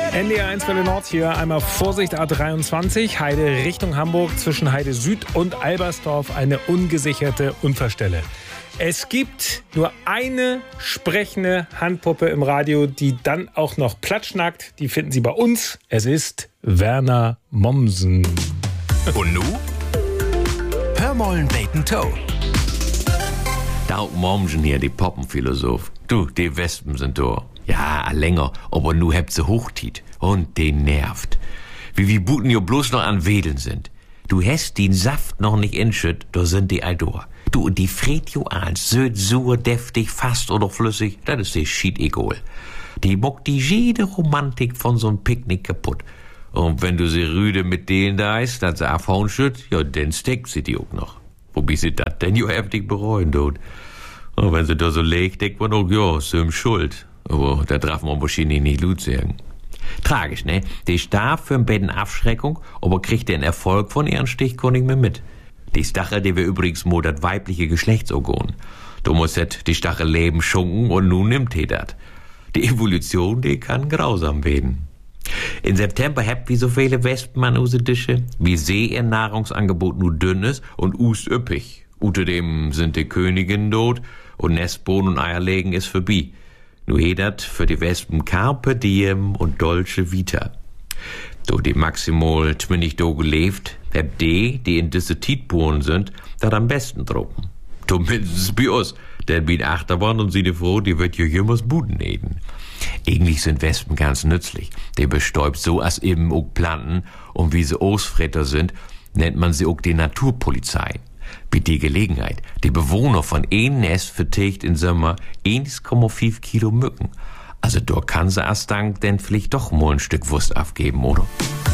NDR1 Welle Nord hier. Einmal Vorsicht A23, Heide Richtung Hamburg, zwischen Heide Süd und Albersdorf eine ungesicherte Unfallstelle. Es gibt nur eine sprechende Handpuppe im Radio, die dann auch noch platschnackt. Die finden Sie bei uns. Es ist Werner Mommsen. Und nu? Hör mollen beten Toe. Daug Mommsen hier, die Poppenphilosoph. Du, die Wespen sind da. Ja, länger, aber nu hebt sie hochtit. Und den nervt. Wie Buten jo bloß noch an Wedeln sind. Du hast den Saft noch nicht inschütt, da sind die Aldor. Du, und die fried jo als söd, sur, deftig, fast oder flüssig, das ist die Schied egal. Die muckt die jede Romantik von so'n Picknick kaputt. Und wenn du sie rüde mit denen da ist, dass sie abhauen schütt, ja, dann steckt sie die auch noch. Wobei sie das denn jo heftig bereuen tut. Und wenn sie da so legt, denkt man auch, ja, sie schuld. Aber da darf man wahrscheinlich nicht laut sagen. Tragisch, ne? Die starb für ein Betten Abschreckung, aber kriegt den Erfolg von ihren Stichkorn nicht mehr mit. Die Stache, die wir übrigens mal das weibliche Geschlechtsorgan. Du musst die Stache leben schunken und nun nimmt die dat. Die Evolution, die kann grausam werden. In September habt wie so viele Wespen an use Dische, wie See ihr Nahrungsangebot nur dünn ist und ust üppig. Außerdem sind die Königinnen tot und Nestbohnen und Eierlegen ist vorbei. Nu hedat für die Wespen Carpe Diem und Dolce Vita. Do die maximal 20 Tage gelebt, hab die in diese Tietbohren sind, dat am besten trocken. Zumindest bei uns, denn bei der Achterbahn und sie die froh, die wird jo jümmers Buden eden. Eigentlich sind Wespen ganz nützlich. Die bestäubt so als eben auch Planten und wie sie Ausfretter sind, nennt man sie auch die Naturpolizei. Bei die Gelegenheit, die Bewohner von ein Nest vertilgt im Sommer 1,5 Kilo Mücken. Also da kann sie erst dank denn vielleicht doch mal ein Stück Wurst abgeben, oder?